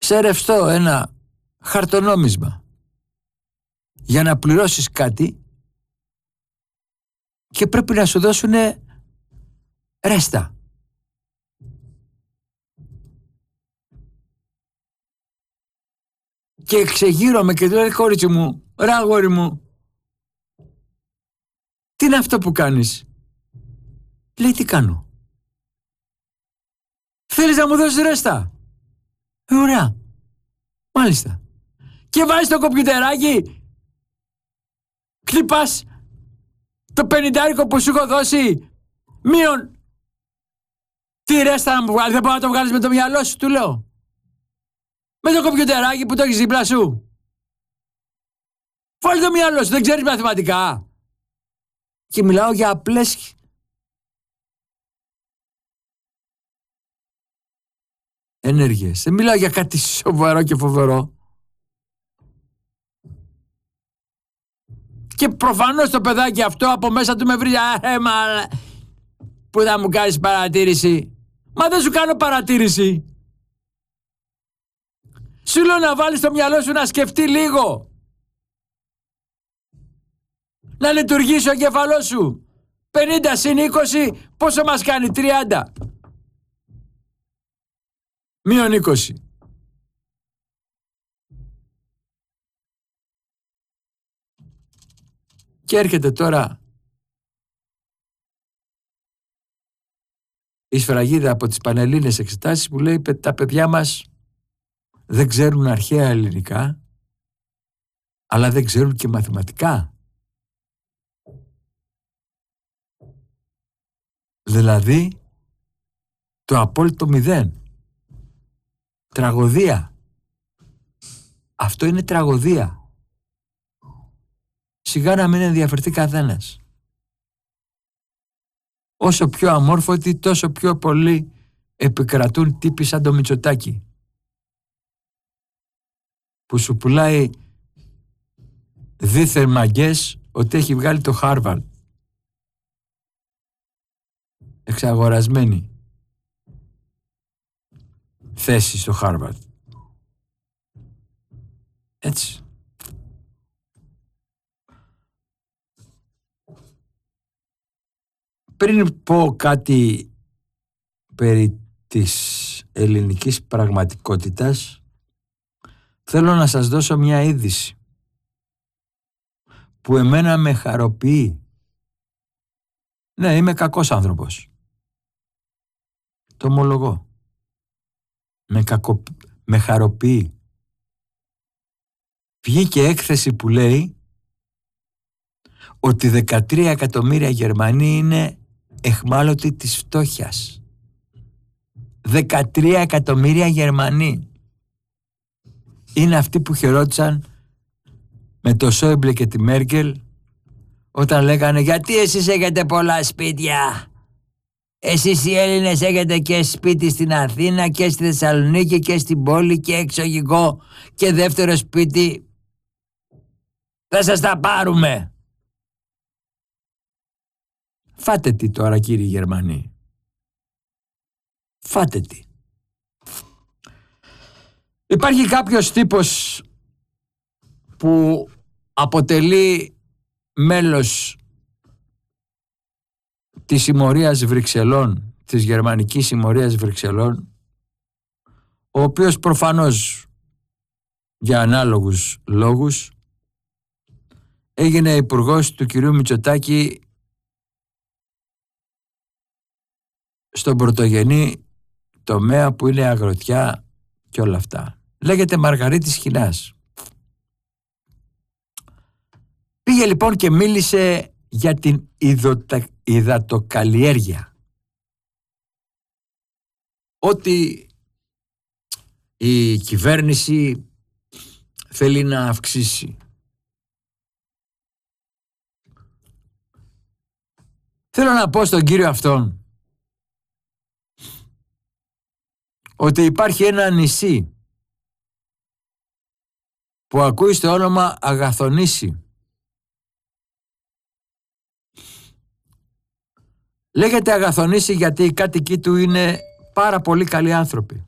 σε ρευστό ένα χαρτονόμισμα για να πληρώσεις κάτι και πρέπει να σου δώσουν ρέστα. Και ξεγείρομαι και του λέει, κόριτσι μου, ρε αγόρι μου, τι είναι αυτό που κάνεις? Λέει, τι κάνω? Θέλεις να μου δώσεις ρέστα? Ωραία. Μάλιστα. Και βάζεις το κομπιουτεράκι, χτυπάς το 50 που σου έχω δώσει, μείον τι ρέστα να μου βγάλεις? Δεν μπορεί να το βγάλεις με το μυαλό σου, του λέω. Με το κομπιουτεράκι που το έχεις δίπλα σου. Βάλει το μυαλό σου, δεν ξέρεις μαθηματικά? Και μιλάω για απλές ενέργειες. Δεν μιλάω για κάτι σοβαρό και φοβερό. Και προφανώς το παιδάκι αυτό από μέσα του με βρει, που θα μου κάνεις παρατήρηση? Μα δεν σου κάνω παρατήρηση. Σου λέω να βάλεις το μυαλό σου να σκεφτεί λίγο. Να λειτουργήσει ο εγκεφαλός σου. 50 συν 20 πόσο μας κάνει? 30. Μείον 20. Και έρχεται τώρα η σφραγίδα από τις πανελλήνιες εξετάσεις που λέει τα παιδιά μας δεν ξέρουν αρχαία ελληνικά, αλλά δεν ξέρουν και μαθηματικά. Δηλαδή το απόλυτο 0. Τραγωδία. Αυτό είναι τραγωδία. Σιγά να μην ενδιαφερθεί καθένας. Όσο πιο αμόρφωτοι, τόσο πιο πολύ επικρατούν τύποι σαν το Μητσοτάκη, που σου πουλάει δίθεν μαγκές ότι έχει βγάλει το Χάρβαρντ. Εξαγορασμένη θέση στο Χάρβαρντ. Έτσι. Πριν πω κάτι περί της ελληνικής πραγματικότητας, θέλω να σας δώσω μια είδηση που εμένα με χαροποιεί. Ναι, είμαι κακός άνθρωπος. Το ομολογώ. Με χαροποιεί. Βγήκε έκθεση που λέει ότι 13 εκατομμύρια Γερμανοί είναι εχμάλωτοι της φτώχειας. 13 εκατομμύρια Γερμανοί είναι αυτοί που χαιρόντουσαν με το Σόιμπλε και τη Μέρκελ όταν λέγανε γιατί εσείς έχετε πολλά σπίτια? Εσείς οι Έλληνες έχετε και σπίτι στην Αθήνα και στη Θεσσαλονίκη και στην πόλη και εξωγικό και δεύτερο σπίτι. Θα σας τα πάρουμε. Φάτε τι τώρα, κύριοι Γερμανοί. Φάτε τι. Υπάρχει κάποιος τύπος που αποτελεί μέλος της συμμορίας Βρυξελών, της γερμανικής συμμορίας Βρυξελών, ο οποίος προφανώς για ανάλογους λόγους έγινε υπουργός του κυρίου Μητσοτάκη στον πρωτογενή τομέα που είναι αγροτιά και όλα αυτά. Λέγεται Μαργαρίτης Χινάς. Πήγε λοιπόν και μίλησε για την υδατοκαλλιέργεια. Ότι η κυβέρνηση θέλει να αυξήσει. Θέλω να πω στον κύριο αυτόν ότι υπάρχει ένα νησί που ακούει στο όνομα Αγαθονήσι. Λέγεται Αγαθονήσι γιατί οι κάτοικοι του είναι πάρα πολύ καλοί άνθρωποι.